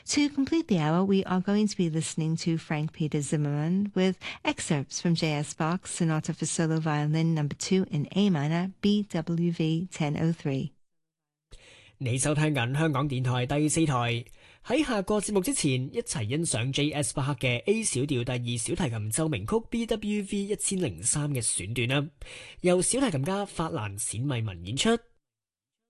To complete the hour, we are going to be listening to Frank Peter Zimmermann with excerpts from J.S. Bach's Sonata for Solo Violin No. 2 in A minor, BWV 1003。 你收聽緊香港電台第4台。喺下個節目之前，一齊欣賞 J.S. 巴克嘅 A 小調第2小提琴奏鳴曲 BWV 1003嘅選段啦，由小提琴家法蘭冼米文演出。